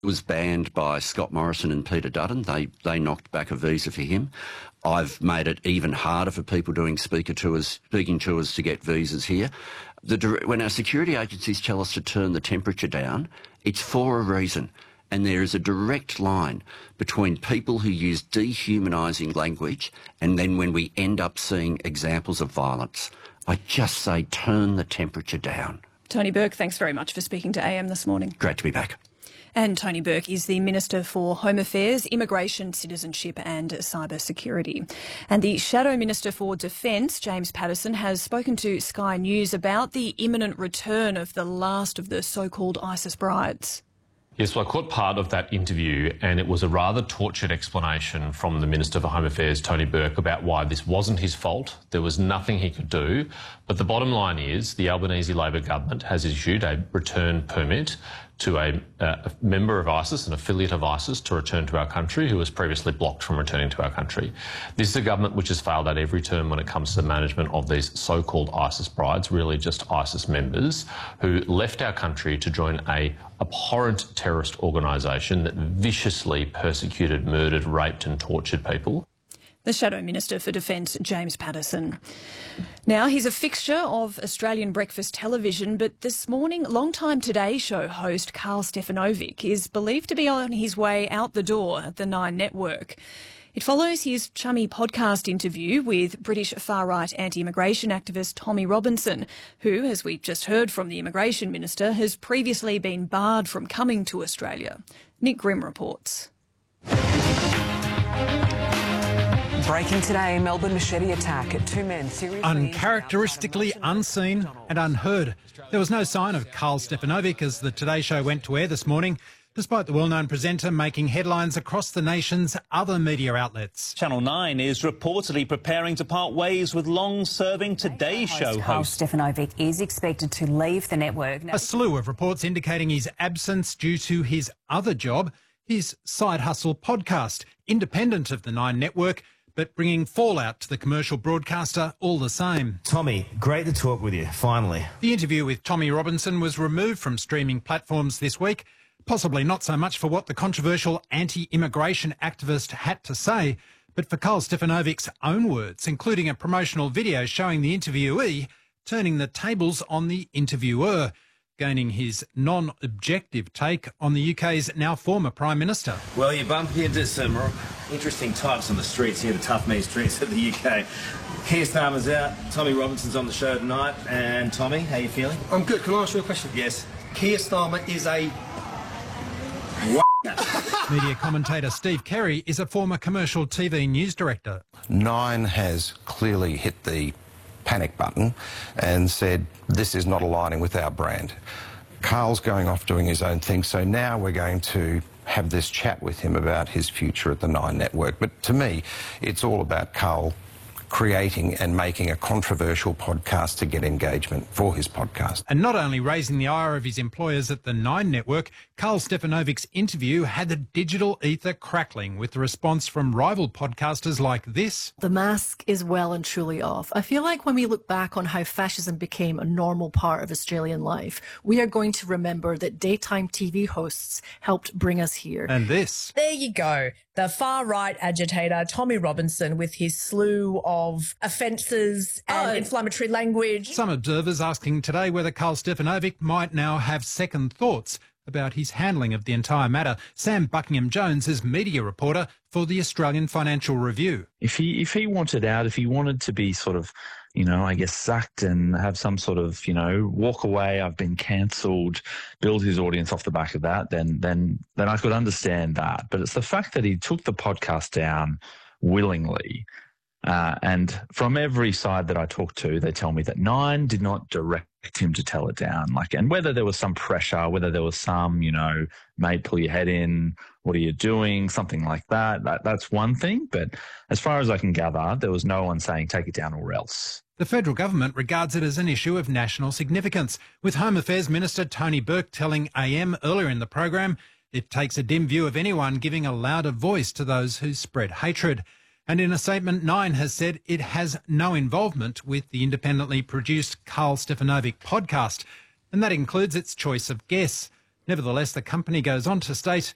It was banned by Scott Morrison and Peter Dutton. They knocked back a visa for him. I've made it even harder for people doing speaking tours to get visas here. When our security agencies tell us to turn the temperature down, it's for a reason. And there is a direct line between people who use dehumanising language and then when we end up seeing examples of violence. I just say turn the temperature down. Tony Burke, thanks very much for speaking to AM this morning. Great to be back. And Tony Burke is the Minister for Home Affairs, Immigration, Citizenship and Cyber Security. And the Shadow Minister for Defence, James Paterson, has spoken to Sky News about the imminent return of the last of the so-called ISIS brides. Yes, well, I caught part of that interview and it was a rather tortured explanation from the Minister for Home Affairs, Tony Burke, about why this wasn't his fault. There was nothing he could do. But the bottom line is the Albanese Labor government has issued a return permit to a member of ISIS, an affiliate of ISIS, to return to our country who was previously blocked from returning to our country. This is a government which has failed at every turn when it comes to the management of these so-called ISIS brides, really just ISIS members, who left our country to join a abhorrent terrorist organisation that viciously persecuted, murdered, raped and tortured people. The Shadow Minister for Defence, James Paterson. Now, he's a fixture of Australian breakfast television, but this morning, long-time Today Show host Karl Stefanovic is believed to be on his way out the door at the Nine Network. It follows his chummy podcast interview with British far-right anti-immigration activist Tommy Robinson, who, as we just heard from the Immigration Minister, has previously been barred from coming to Australia. Nick Grimm reports. Breaking today, Melbourne machete attack at two men seriously... Uncharacteristically unseen and unheard. There was no sign of Karl Stefanovic as the Today Show went to air this morning, despite the well-known presenter making headlines across the nation's other media outlets. Channel 9 is reportedly preparing to part ways with long-serving Today Show host. Karl Stefanovic is expected to leave the network. A slew of reports indicating his absence due to his other job, his side hustle podcast, independent of the Nine Network, but bringing fallout to the commercial broadcaster all the same. Tommy, great to talk with you, finally. The interview with Tommy Robinson was removed from streaming platforms this week, possibly not so much for what the controversial anti-immigration activist had to say, but for Karl Stefanovic's own words, including a promotional video showing the interviewee turning the tables on the interviewer, gaining his non-objective take on the UK's now former Prime Minister. Well, you bump into some interesting types on the streets here, the tough meat streets of the UK. Keir Starmer's out, Tommy Robinson's on the show tonight, and Tommy, how you feeling? I'm good. Can I ask you a question? Yes. Keir Starmer is a... Media commentator Steve Kerry is a former commercial TV news director. Nine has clearly hit the panic button and said, this is not aligning with our brand. Karl's going off doing his own thing, so now we're going to have this chat with him about his future at the Nine Network. But to me, it's all about Karl creating and making a controversial podcast to get engagement for his podcast. And not only raising the ire of his employers at the Nine Network, Karl Stefanovic's interview had the digital ether crackling with the response from rival podcasters like this. The mask is well and truly off. I feel like when we look back on how fascism became a normal part of Australian life, we are going to remember that daytime TV hosts helped bring us here. And this. There you go. The far-right agitator, Tommy Robinson, with his slew of offences and inflammatory language. Some observers asking today whether Karl Stefanovic might now have second thoughts about his handling of the entire matter. Sam Buckingham-Jones is media reporter for the Australian Financial Review. If he wanted out, if he wanted to be sort of, I guess, sacked and have some sort of, walk away, I've been cancelled, build his audience off the back of that, then I could understand that. But it's the fact that he took the podcast down willingly. And from every side that I talked to, they tell me that Nine did not direct him to tell it down. And whether there was some pressure, whether there was some, mate, pull your head in, what are you doing, something like that's one thing. But as far as I can gather, there was no one saying take it down or else. The federal government regards it as an issue of national significance, with Home Affairs Minister Tony Burke telling AM earlier in the program it takes a dim view of anyone giving a louder voice to those who spread hatred. And in a statement, Nine has said it has no involvement with the independently produced Karl Stefanovic podcast, and that includes its choice of guests. Nevertheless, the company goes on to state